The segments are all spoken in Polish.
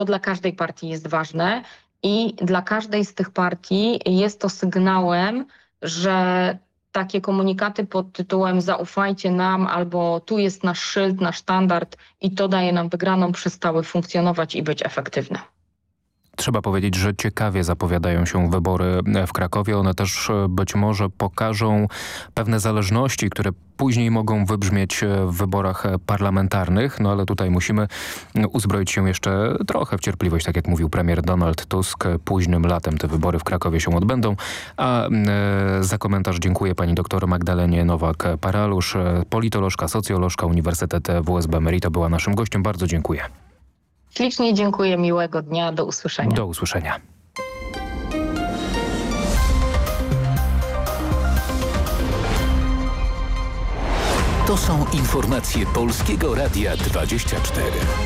To dla każdej partii jest ważne i dla każdej z tych partii jest to sygnałem, że takie komunikaty pod tytułem zaufajcie nam albo tu jest nasz szyld, nasz standard i to daje nam wygraną, przestały funkcjonować i być efektywne. Trzeba powiedzieć, że ciekawie zapowiadają się wybory w Krakowie. One też być może pokażą pewne zależności, które później mogą wybrzmieć w wyborach parlamentarnych. No ale tutaj musimy uzbroić się jeszcze trochę w cierpliwość, tak jak mówił premier Donald Tusk. Późnym latem te wybory w Krakowie się odbędą. A za komentarz dziękuję pani doktor Magdalenie Nowak-Paralusz, politolożka, socjolożka Uniwersytet WSB Merito była naszym gościem. Bardzo dziękuję. Ślicznie dziękuję, miłego dnia, do usłyszenia. Do usłyszenia. To są informacje Polskiego Radia 24.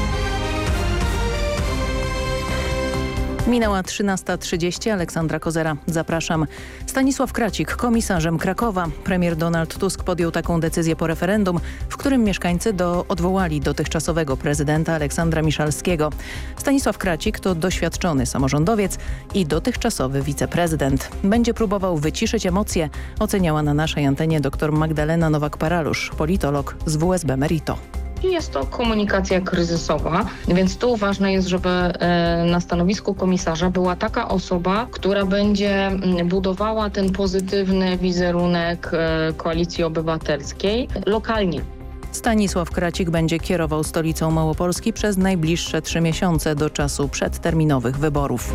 Minęła 13:30. Aleksandra Kozera. Zapraszam. Stanisław Kracik, komisarzem Krakowa. Premier Donald Tusk podjął taką decyzję po referendum, w którym mieszkańcy odwołali dotychczasowego prezydenta Aleksandra Miszalskiego. Stanisław Kracik to doświadczony samorządowiec i dotychczasowy wiceprezydent. Będzie próbował wyciszyć emocje, oceniała na naszej antenie dr Magdalena Nowak-Paralusz, politolog z WSB Merito. Jest to komunikacja kryzysowa, więc tu ważne jest, żeby na stanowisku komisarza była taka osoba, która będzie budowała ten pozytywny wizerunek Koalicji Obywatelskiej lokalnie. Stanisław Kracik będzie kierował stolicą Małopolski przez najbliższe 3 miesiące do czasu przedterminowych wyborów.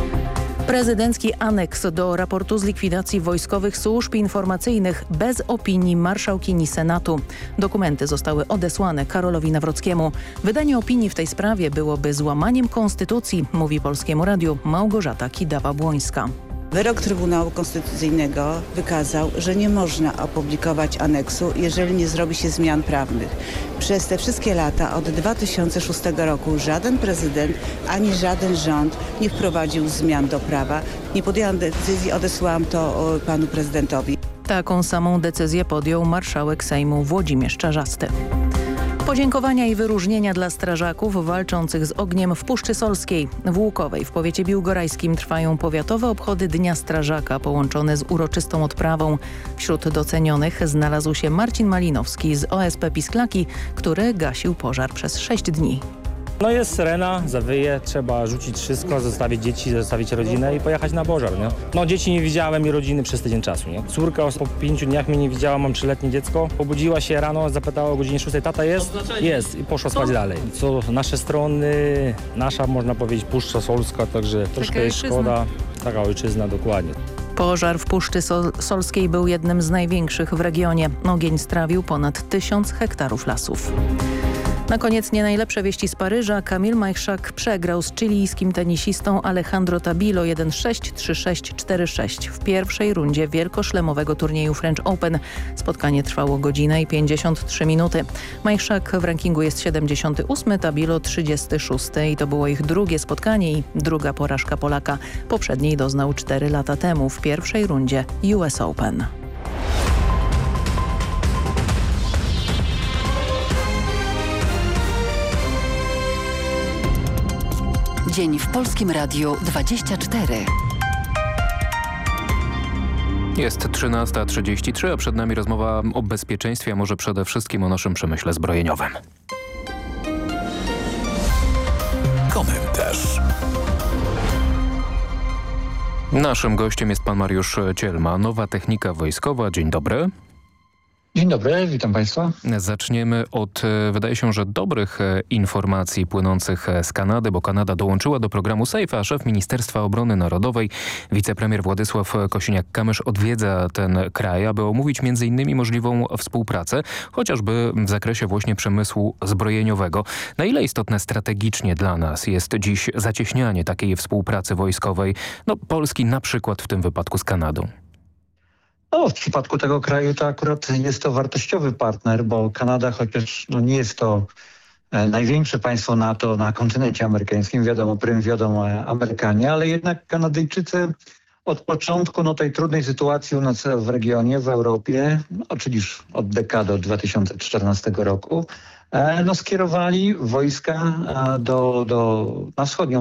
Prezydencki aneks do raportu z likwidacji wojskowych służb informacyjnych bez opinii marszałkini Senatu. Dokumenty zostały odesłane Karolowi Nawrockiemu. Wydanie opinii w tej sprawie byłoby złamaniem konstytucji, mówi Polskiemu Radiu Małgorzata Kidawa-Błońska. Wyrok Trybunału Konstytucyjnego wykazał, że nie można opublikować aneksu, jeżeli nie zrobi się zmian prawnych. Przez te wszystkie lata, od 2006 roku, żaden prezydent ani żaden rząd nie wprowadził zmian do prawa. Nie podjęłam decyzji, odesłałam to panu prezydentowi. Taką samą decyzję podjął marszałek Sejmu Włodzimierz Czarzasty. Podziękowania i wyróżnienia dla strażaków walczących z ogniem w Puszczy Solskiej. W Łukowej w powiecie biłgorajskim trwają powiatowe obchody Dnia Strażaka połączone z uroczystą odprawą. Wśród docenionych znalazł się Marcin Malinowski z OSP Pisklaki, który gasił pożar przez 6 dni. No jest syrena, zawyje, trzeba rzucić wszystko, zostawić dzieci, zostawić rodzinę i pojechać na pożar, nie? No dzieci nie widziałem i rodziny przez tydzień czasu, nie? Córka po 5 dniach mnie nie widziała, mam 3-letnie dziecko. Obudziła się rano, zapytała o godzinie 6, tata jest? Jest i poszła spać dalej. Co nasze strony, nasza można powiedzieć Puszcza Solska, także troszkę jest szkoda. Taka ojczyzna, dokładnie. Pożar w Puszczy Solskiej był jednym z największych w regionie. Ogień strawił ponad 1000 hektarów lasów. Na koniec nie najlepsze wieści z Paryża. Kamil Majchrzak przegrał z chilijskim tenisistą Alejandro Tabilo 1-6, 3-6, 4-6 w pierwszej rundzie wielkoszlemowego turnieju French Open. Spotkanie trwało godzinę i 53 minuty. Majchrzak w rankingu jest 78, Tabilo 36 i to było ich drugie spotkanie i druga porażka Polaka. Poprzedniej doznał 4 lata temu w pierwszej rundzie US Open. Dzień w Polskim Radiu 24. Jest 13:33, a przed nami rozmowa o bezpieczeństwie, a może przede wszystkim o naszym przemyśle zbrojeniowym. Komentarz. Naszym gościem jest pan Mariusz Cielma, Nowa Technika Wojskowa. Dzień dobry. Dzień dobry, witam państwa. Zaczniemy od, wydaje się, że dobrych informacji płynących z Kanady, bo Kanada dołączyła do programu SAFE, a szef Ministerstwa Obrony Narodowej, wicepremier Władysław Kosiniak-Kamysz odwiedza ten kraj, aby omówić m.in. możliwą współpracę, chociażby w zakresie właśnie przemysłu zbrojeniowego. Na ile istotne strategicznie dla nas jest dziś zacieśnianie takiej współpracy wojskowej, Polski na przykład w tym wypadku z Kanadą? No, w przypadku tego kraju to akurat jest to wartościowy partner, bo Kanada, chociaż nie jest to największe państwo NATO na kontynencie amerykańskim, wiadomo, prym wiodą Amerykanie, ale jednak Kanadyjczycy od początku tej trudnej sytuacji u nas w regionie, w Europie, czyli już od dekady, od 2014 roku, skierowali wojska na wschodnią